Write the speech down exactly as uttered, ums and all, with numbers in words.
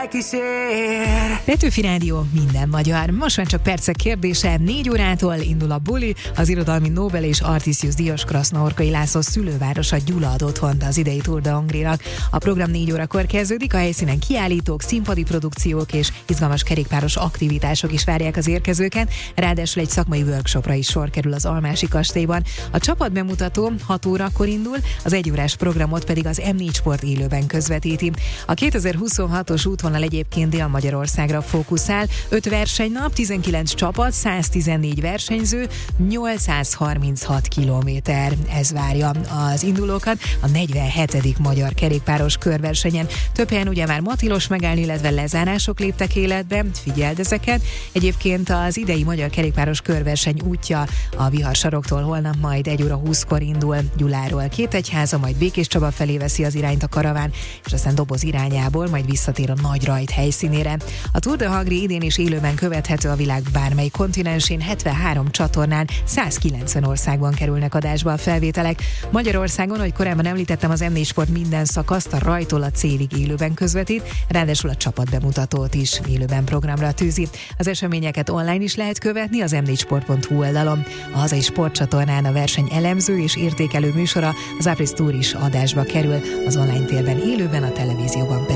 Petőfi Rádió, minden magyar. Most már csak percek kérdése, négy órától indul a buli, az irodalmi Nobel és Artisius díjas Krasznahorkai László szülővárosa Gyula ad otthont az idei Tour de Hongrie-nak. A program négy órakor kezdődik, a helyszínen kiállítók, színpadi produkciók és izgalmas kerékpáros aktivitások is várják az érkezőket, ráadásul egy szakmai workshopra is sor kerül az Almási kastélyban. A csapat bemutató hat órakor indul, az egyórás programot pedig az em négy Sport élőben közvetíti. A kétezer-huszonhatos útvonal egyébként Dél-Magyarországra fókuszál, öt versenynap, tizenkilenc csapat, száztizennégy versenyző, nyolcszázharminchat kilométer. Ez várja az indulókat a negyvenhetedik magyar kerékpáros körversenyen. Több helyen ugye már matilos megállni, illetve lezárások léptek életbe, figyeld ezeket. Egyébként az idei magyar kerékpáros körverseny útja a Viharsaroktól holnap majd egy óra húszkor indul, Gyuláról Kétegyháza, majd Békéscsaba felé veszi az irányt a karaván, és aztán Doboz irányából majd visszatér a nagy rajt helyszínére. A Tour de Hongrie idén is élőben követhető a világ bármely kontinensén, hetvenhárom csatornán, százkilencven országban kerülnek adásba a felvételek. Magyarországon, ahogy korábban említettem, az em négy Sport minden szakaszt a rajtól a célig élőben közvetít, ráadásul a csapatbemutatót is élőben programra tűzi. Az eseményeket online is lehet követni az em négy sport pont hu oldalon. A hazai sportcsatornán a verseny elemző és értékelő műsora, az Apris Tour is adásba kerül, az online térben élőben, a televízióban pedig